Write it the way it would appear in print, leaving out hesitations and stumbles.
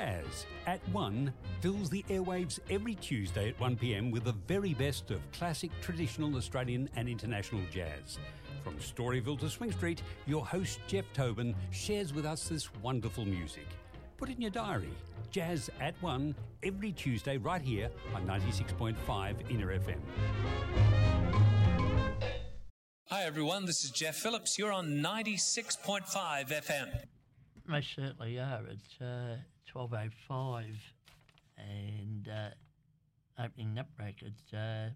Jazz at 1 fills the airwaves every Tuesday at 1 p.m. with the very best of classic, traditional Australian and international jazz. From Storyville to Swing Street, your host Jeff Tobin shares with us this wonderful music. Put it in your diary. Jazz at 1 every Tuesday right here on 96.5 Inner FM. Hi everyone, this is Jeff Phillips. You're on 96.5 FM. Most certainly are. It's 12:05 and opening up records.